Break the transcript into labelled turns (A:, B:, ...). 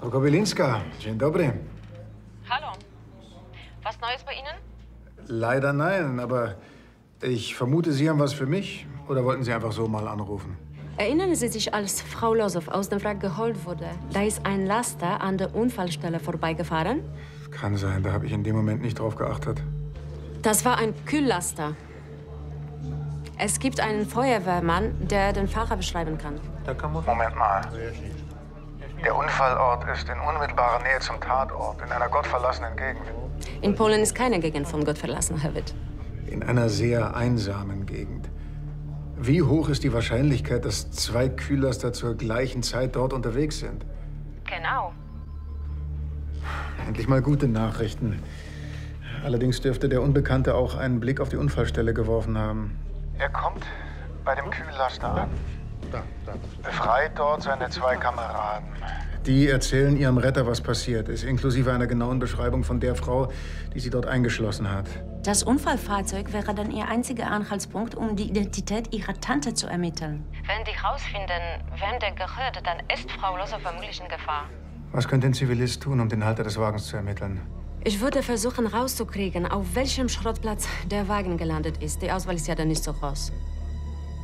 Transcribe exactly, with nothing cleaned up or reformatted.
A: Frau Kobylinska, dzień dobry.
B: Hallo. Was Neues bei Ihnen?
A: Leider nein, aber ich vermute, Sie haben was für mich. Oder wollten Sie einfach so mal anrufen?
B: Erinnern Sie sich, als Frau Losow aus dem Wrack geholt wurde? Da ist ein Laster an der Unfallstelle vorbeigefahren.
A: Kann sein, da habe ich in dem Moment nicht drauf geachtet.
B: Das war ein Kühllaster. Es gibt einen Feuerwehrmann, der den Fahrer beschreiben kann.
A: Moment mal. Der Unfallort ist in unmittelbarer Nähe zum Tatort, in einer gottverlassenen Gegend.
B: In Polen ist keine Gegend von Gott verlassen, Herr Witt.
A: In einer sehr einsamen Gegend. Wie hoch ist die Wahrscheinlichkeit, dass zwei Kühllaster zur gleichen Zeit dort unterwegs sind?
B: Genau.
A: Endlich mal gute Nachrichten. Allerdings dürfte der Unbekannte auch einen Blick auf die Unfallstelle geworfen haben. Er kommt bei dem Kühllaster an.
C: Da, da.
A: Befreit dort seine zwei Kameraden. Die erzählen ihrem Retter, was passiert ist, inklusive einer genauen Beschreibung von der Frau, die sie dort eingeschlossen hat.
D: Das Unfallfahrzeug wäre dann Ihr einziger Anhaltspunkt, um die Identität Ihrer Tante zu ermitteln.
B: Wenn die herausfinden, wem der gehört, dann ist Frau Losow vermutlich in Gefahr.
A: Was könnte ein Zivilist tun, um den Halter des Wagens zu ermitteln?
B: Ich würde versuchen, rauszukriegen, auf welchem Schrottplatz der Wagen gelandet ist. Die Auswahl ist ja dann nicht so groß.